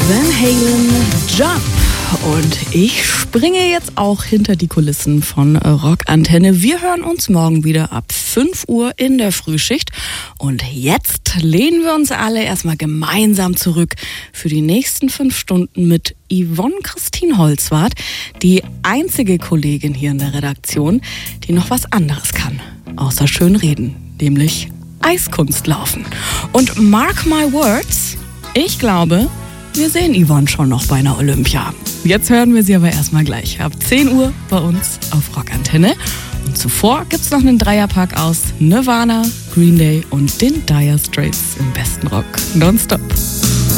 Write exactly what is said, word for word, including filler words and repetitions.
Van Halen, Jump. Und ich springe jetzt auch hinter die Kulissen von Rockantenne. Wir hören uns morgen wieder ab fünf Uhr in der Frühschicht. Und jetzt lehnen wir uns alle erstmal gemeinsam zurück für die nächsten fünf Stunden mit Yvonne Christine Holzwarth, die einzige Kollegin hier in der Redaktion, die noch was anderes kann, außer schön reden, nämlich Eiskunst laufen. Und mark my words, ich glaube, wir sehen Yvonne schon noch bei einer Olympia. Jetzt hören wir sie aber erstmal gleich ab zehn Uhr bei uns auf Rockantenne. Und zuvor gibt's noch einen Dreierpack aus Nirvana, Green Day und den Dire Straits im besten Rock nonstop.